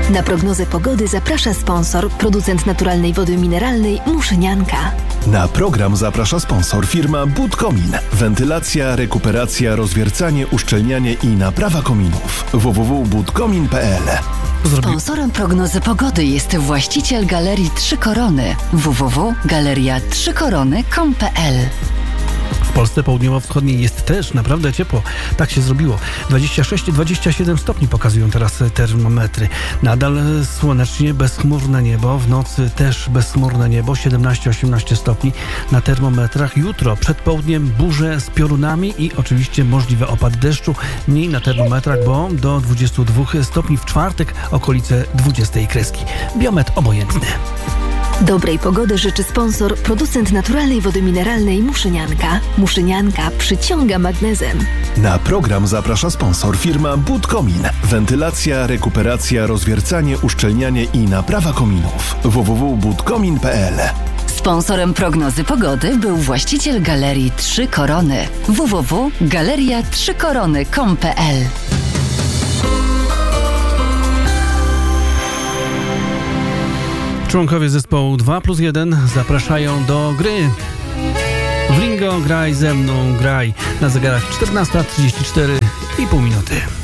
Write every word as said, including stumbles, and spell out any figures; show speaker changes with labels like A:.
A: Na prognozę pogody zaprasza sponsor, producent naturalnej wody mineralnej Muszynianka.
B: Na program zaprasza sponsor firma Budkomin. Wentylacja, rekuperacja, rozwiercanie, uszczelnianie i naprawa kominów. w w w kropka budkomin kropka p l.
C: Sponsorem prognozy pogody jest właściciel Galerii Trzy Korony. w w w kropka galeria trzy korony kropka com kropka p l.
D: W Polsce południowo-wschodniej jest też naprawdę ciepło. Tak się zrobiło. dwadzieścia sześć dwadzieścia siedem stopni pokazują teraz termometry. Nadal słonecznie, bezchmurne niebo. W nocy też bezchmurne niebo. siedemnaście osiemnaście stopni na termometrach. Jutro przed południem burze z piorunami i oczywiście możliwy opad deszczu. Mniej na termometrach, bo do dwudziestu dwóch stopni w czwartek okolice dwudziestej kreski. Biometr obojętny.
A: Dobrej pogody życzy sponsor, producent naturalnej wody mineralnej Muszynianka. Muszynianka przyciąga magnezem.
B: Na program zaprasza sponsor firma Budkomin. Wentylacja, rekuperacja, rozwiercanie, uszczelnianie i naprawa kominów. w w w kropka budkomin kropka p l.
C: Sponsorem prognozy pogody był właściciel Galerii Trzy Korony. w w w kropka galeria trzy korony kropka com kropka p l.
D: Członkowie zespołu dwa plus jeden zapraszają do gry. W Ringo graj ze mną, graj. Na zegarach czternasta trzydzieści cztery i pół minuty.